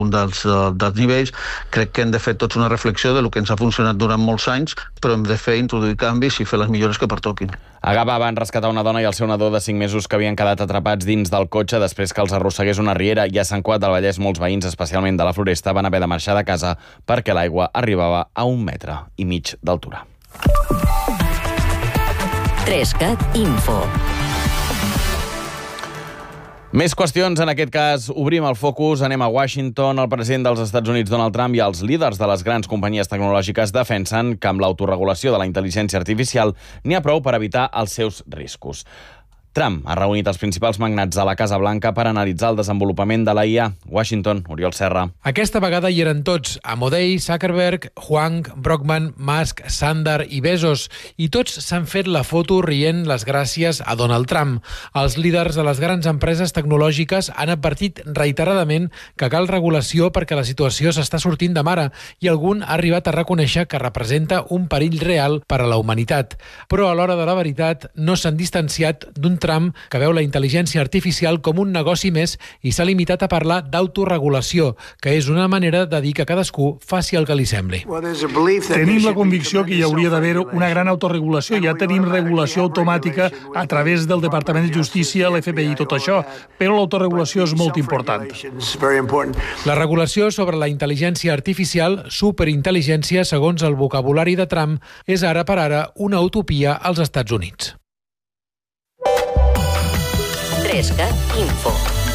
dels nivells. Crec que hem de fer tots una reflexió de lo que ens ha funcionat durant molts anys, però hem de introduir canvis i fer les millores que pertoquin. A Gavà van rescatar una dona i el seu nadó de 5 mesos que havien quedat atrapats dins del cotxe després que els arrossegués una riera, i a Sant Cugat del Vallès molts veïns, especialment de la Floresta, van haver de marxar de casa perquè l'aigua arribava a 1,5 metres d'altura. 3CAT Info. Més qüestions, en aquest cas obrim el focus, anem a Washington. El president dels Estats Units, Donald Trump, i els líders de les grans companyies tecnològiques defensen que amb l'autoregulació de la intel·ligència artificial n'hi ha prou per evitar els seus riscos. Trump ha reunit els principals magnats de la Casa Blanca per analitzar el desenvolupament de la IA. Washington, Oriol Serra. Aquesta vegada hi eren tots: Amodei, Zuckerberg, Huang, Brockman, Musk, Sundar i Bezos, i tots s'han fet la foto rient les gràcies a Donald Trump. Els líders de les grans empreses tecnològiques han advertit reiteradament que cal regulació perquè la situació s'està sortint de mare, i algun ha arribat a reconèixer que representa un perill real per a la humanitat. Però a l'hora de la veritat no s'han distanciat d'un Trump que veu la intel·ligència artificial com un negoci més i s'ha limitat a parlar d'autoregulació, que és una manera de dir que cadascú faci el que li sembli. Tenim la convicció que hi hauria d'haver una gran autoregulació. Ja tenim regulació automàtica a través del Departament de Justícia, l'FBI i tot això, però l'autoregulació és molt important. La regulació sobre la intel·ligència artificial, superintel·ligència, segons el vocabulari de Trump, és ara per ara una utopia als Estats Units. 3CAT Info.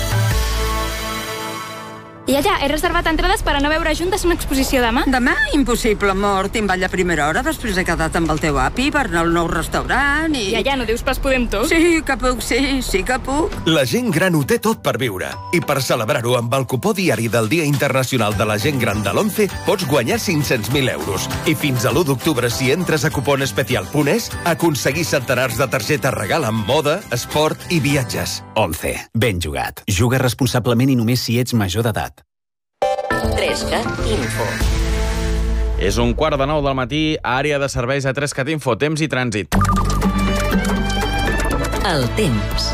Iaia, he reservat entrades per anar a veure juntes una exposició demà. Demà? Impossible, amor. Tinc ball a primera hora, després he quedat amb el teu api per anar al nou restaurant i... Iaia, no dius pas podem tots? Sí que puc, sí que puc. La gent gran ho té tot per viure. I per celebrar-ho amb el cupó diari del Dia Internacional de la Gent Gran de l'11 pots guanyar 500.000 euros. I fins a l'1 d'octubre, si entres a cuponespecial.es, aconseguir centenars de targetes regal amb moda, esport i viatges. 11. Ben jugat. Juga responsablement i només si ets major d'edat. 3CAT Info. És 8:45 del matí, àrea de serveis a 3CAT Info, temps i trànsit. El temps.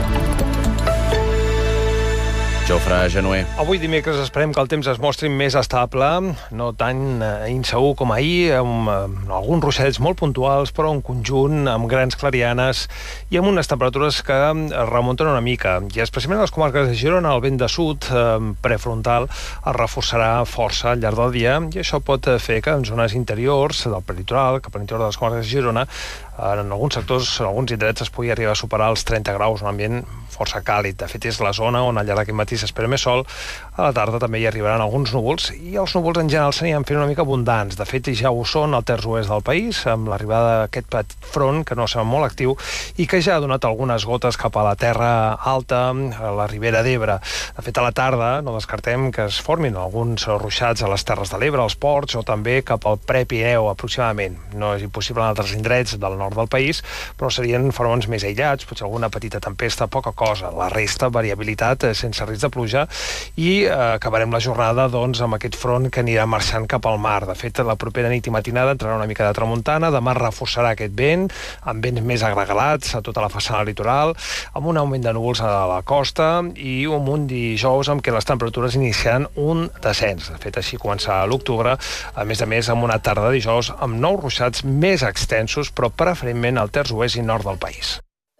Jofre Genuer. Avui dimecres esperem que el temps es mostri més estable, no tan insegur com ahir, amb alguns ruixats molt puntuals, però en conjunt, amb grans clarianes i amb unes temperatures que es remunten una mica. I especialment a les comarques de Girona, el vent de sud prefrontal es reforçarà força al llarg del dia, i això pot fer que en zones interiors del peritoral, cap a l'interior de les comarques de Girona, en alguns sectors, en alguns indrets, es pugui arribar a superar els 30 graus, un ambient força càlid. De fet, és la zona on al llarg d'aquest matí s'espera més sol. A la tarda també hi arribaran alguns núvols, i els núvols en general s'aniran fent una mica abundants. De fet, ja ho són al terç oest del país, amb l'arribada d'aquest petit front, que no sembla molt actiu, i que ja ha donat algunes gotes cap a la terra alta, a la Ribera d'Ebre. De fet, a la tarda no descartem que es formin alguns ruixats a les Terres de l'Ebre, als ports, o també cap al Prepirineu, aproximadament. No és impossible en altres indrets del nord del país, però serien fenòmens més aïllats, potser alguna petita tempesta, poca cosa. La resta, variabilitat, sense risc de pluja, i acabarem la jornada amb aquest front que anirà marxant cap al mar. De fet, la propera nit i matinada entrarà una mica de tramuntana, demà reforçarà aquest vent, amb vents més agregalats a tota la façana litoral, amb un augment de núvols a la costa, i un dijous amb què les temperatures iniciaran un descens. De fet, així començarà l'octubre, a més amb una tarda de dijous amb nous ruixats més extensos, però preferentment al terç oest i nord del país.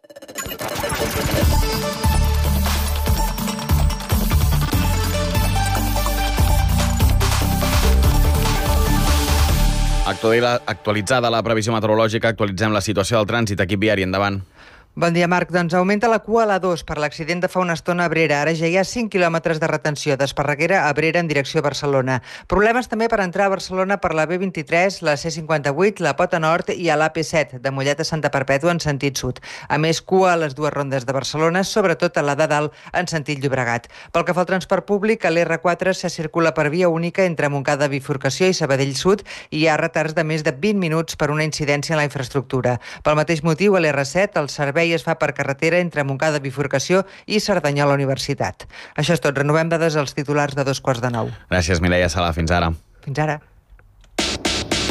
Actualitzada la previsió meteorològica, actualitzem la situació del trànsit. Equip viari, endavant. Bon dia, Marc. Doncs augmenta la cua a l'A2 per l'accident de fa una estona a Abrera. Ara ja hi ha 5 quilòmetres de retenció d'Esparreguera a Abrera en direcció a Barcelona. Problemes també per entrar a Barcelona per la B23, la C58, la Pota Nord i a l'AP7, de Mollet a Santa Perpètua en sentit sud. A més, cua a les dues rondes de Barcelona, sobretot a la de dalt en sentit Llobregat. Pel que fa al transport públic, a l'R4 se circula per via única entre Montcada Bifurcació i Sabadell Sud, i hi ha retards de més de 20 minuts per una incidència en la infraestructura. Pel mateix motiu, a l'R7, el servei es fa per carretera entre Montcada Bifurcació i Cerdanyola Universitat. Això és tot. Renovem dades als titulars de 8:45. Gràcies, Mireia Sala. Fins ara. Fins ara.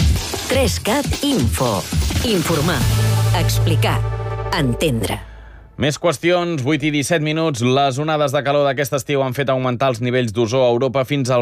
3CAT Info. Informar. Explicar. Entendre. Més qüestions, 8 i 17 minuts. Les onades de calor d'aquest estiu han fet augmentar els nivells d'ozó a Europa fins al